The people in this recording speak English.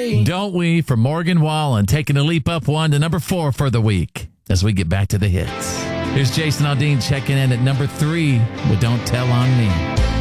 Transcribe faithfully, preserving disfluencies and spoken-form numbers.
day. Don't we, for Morgan Wallen, taking a leap up one to number four for the week as we get back to the hits. Here's Jason Aldean checking in at number three with Don't Tell on Me.